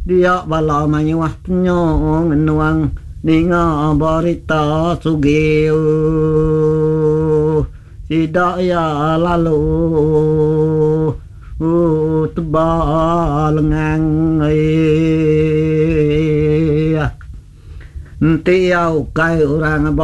dia bala manyuah nyong nuang ninga barita sugeu tidak ya lalu tebal ngang tiao kai orang